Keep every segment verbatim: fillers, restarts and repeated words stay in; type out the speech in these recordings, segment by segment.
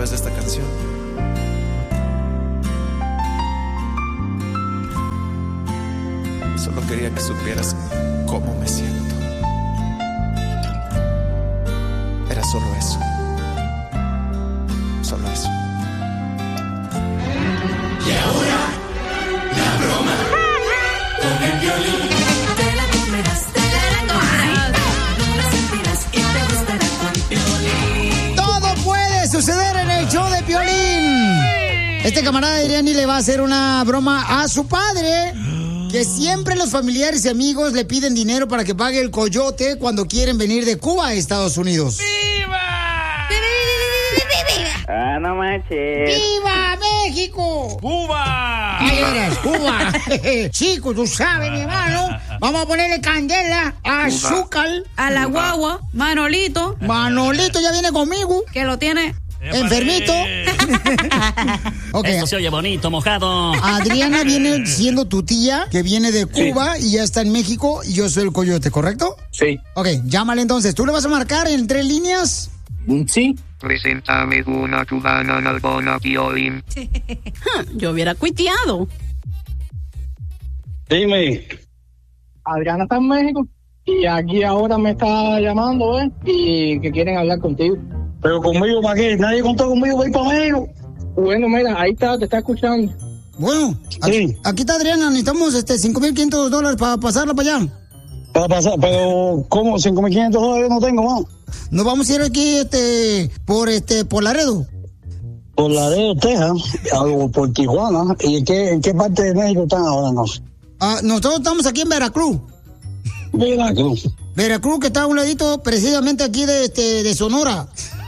través de esta canción. Solo quería que supieras cómo me siento. Era solo eso. Solo eso. Y ahora, la broma con el Piolín. Te la comerás, te la comerás, no la sentirás y te gustará con Piolín. Todo puede suceder en el show de Piolín. Este camarada Adriani le va a hacer una broma a su padre, que siempre los familiares y amigos le piden dinero para que pague el coyote cuando quieren venir de Cuba a Estados Unidos. ¡Viva! Ah, no manches. ¡Viva México! ¡Cuba! ¡Ay, eres, Cuba! Chico, tú sabes, mi hermano. Vamos a ponerle candela, azúcar. A la guagua, Manolito. Manolito ya viene conmigo. Que lo tiene enfermito. Okay. Esto se oye bonito, mojado. Adriana viene siendo tu tía, que viene de Cuba, sí, y ya está en México, y yo soy el coyote, ¿correcto? Sí. Ok, llámale entonces. ¿Tú le vas a marcar en tres líneas? Sí. Preséntame una cubana nalgona, Piolín. Yo hubiera cuiteado. Dime. Adriana está en México y aquí ahora me está llamando, ¿eh? Y que quieren hablar contigo. Pero conmigo, ¿para qué? Nadie contó conmigo, voy para México. Bueno, mira, ahí está, te está escuchando. Bueno, aquí, sí, aquí está Adriana, necesitamos este cinco mil quinientos dólares para pasarla para allá. Para pasar, pero ¿cómo? cinco mil quinientos dólares no tengo, más. Nos vamos a ir aquí este por este por Laredo. Por Laredo, Texas, o por Tijuana. ¿Y en qué, en qué parte de México están ahora? No sé. Ah, nosotros estamos aquí en Veracruz. Veracruz. Veracruz, que está a un ladito precisamente aquí de este de Sonora.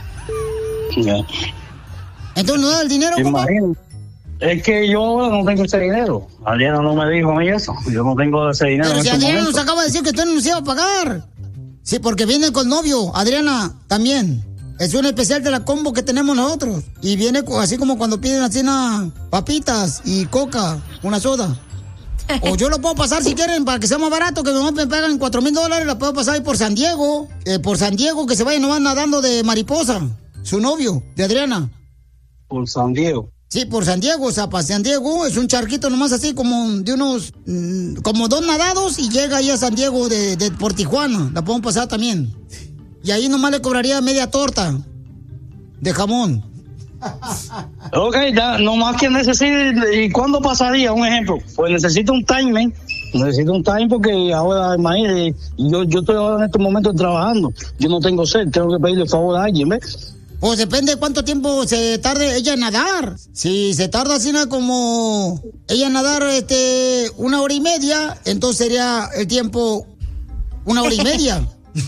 Ya. Entonces, ¿no da el dinero, compa? Es que yo ahora no tengo ese dinero. Adriana no me dijo a mí eso. Yo no tengo ese dinero. Pero en si este Adriana momento. nos acaba de decir que usted no nos iba a pagar. Sí, porque viene con novio. Adriana, también. Es un especial de la combo que tenemos nosotros. Y viene así como cuando piden así una papitas y coca, una soda. O yo lo puedo pasar si quieren para que sea más barato, que nomás me pagan cuatro mil dólares, la puedo pasar ahí por San Diego. Eh, por San Diego, que se vaya nomás nadando de mariposa. Su novio, de Adriana. Por San Diego. Sí, por San Diego, o sea, para San Diego es un charquito nomás así como de unos, mmm, como dos nadados y llega ahí a San Diego de, de por Tijuana, la podemos pasar también. Y ahí nomás le cobraría media torta de jamón. Ok, ya, nomás que necesite, ¿y cuándo pasaría? Un ejemplo, pues necesito un timing, necesito un time porque ahora, imagínate, yo, yo estoy ahora en estos momentos trabajando, yo no tengo sed, tengo que pedirle favor a alguien, ¿ves? Pues depende de cuánto tiempo se tarde ella en nadar. Si se tarda así nada como ella en nadar este, una hora y media, entonces sería el tiempo una hora y media.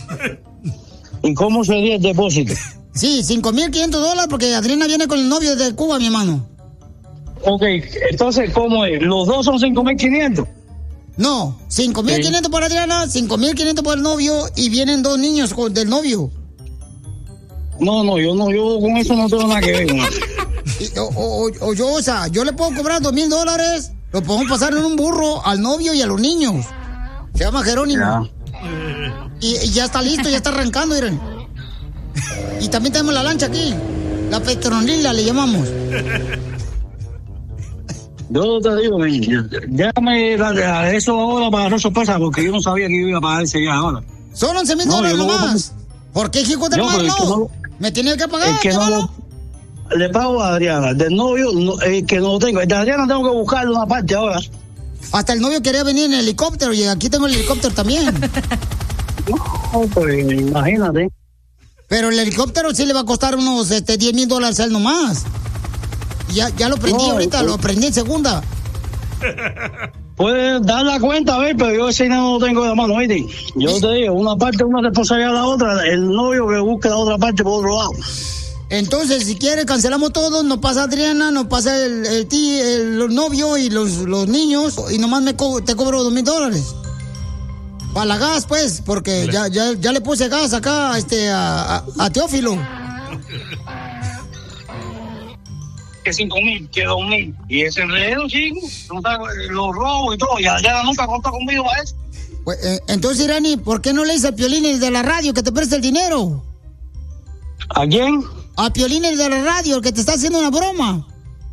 ¿Y cómo sería el depósito? Sí, cinco mil quinientos dólares porque Adriana viene con el novio de Cuba, mi hermano. Ok, entonces, ¿cómo es? ¿Los dos son cinco mil quinientos? No, cinco mil quinientos por Adriana, cinco mil quinientos por el novio y vienen dos niños con, del novio. No, no, yo no, yo con eso no tengo nada que ver. Y, o, o, o yo, o sea, yo le puedo cobrar dos mil dólares, lo podemos pasar en un burro al novio y a los niños. Se llama Jerónimo. Ya. Y, y ya está listo, ya está arrancando, miren. Y también tenemos la lancha aquí, la Petronila le llamamos. Yo te digo, déjame eso ahora para no sorpresa, porque yo no sabía que iba a pagar ese día ahora. Son once mil dólares nomás. ¿Por qué, hijo de hermano? No, me tiene que pagar. El que no lo, le pago a Adriana. Del novio, no, el que no lo tengo. El de Adriana tengo que buscarle una parte ahora. Hasta el novio quería venir en helicóptero y aquí tengo el helicóptero también. No, pues imagínate. Pero el helicóptero sí le va a costar unos este, diez mil dólares a él nomás. Ya, ya lo prendí no, ahorita, pues, lo prendí en segunda. Puedes dar la cuenta, a ver, pero yo ese no lo tengo de la mano, ¿viste? Yo te digo, una parte una responsabilidad de la otra, el novio que busque la otra parte por otro lado. Entonces, si quiere, cancelamos todo, nos pasa Adriana, nos pasa el, el, tí, el, el novio y los, los niños, y nomás me co- te cobro dos mil dólares. Para la gas, pues, porque ya, ya, ya le puse gas acá este, a, a, a Teófilo. Que cinco mil, que dos mil. Y ese enredo, chico, los robos y todo. Ya, ya nunca contó conmigo a eso. Pues, eh, entonces, Irani, ¿por qué no le dice al Piolín de la radio que te preste el dinero? ¿A quién? a Piolín, el de la radio, el que te está haciendo una broma.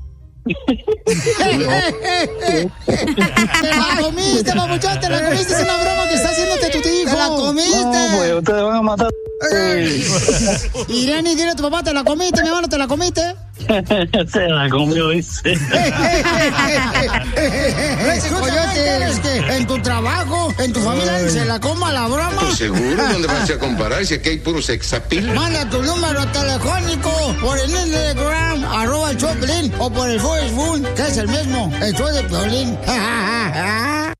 Te la comiste, papuchón, te la comiste, es una broma que está haciéndote tu hijo. Te la comiste. No, pues ustedes van a matar. Irene, dile a tu papá, te la comiste, mi hermano, te la comiste. Se la comió, dice. Ese coyote es que en tu trabajo, en tu familia, se la coma la broma. Pues seguro, ¿dónde vas a comparar? Si aquí hay puro sexapil. Manda tu número telefónico por el Instagram, arroba el show de Piolín, o por el Facebook, que es el mismo, el show de Piolín.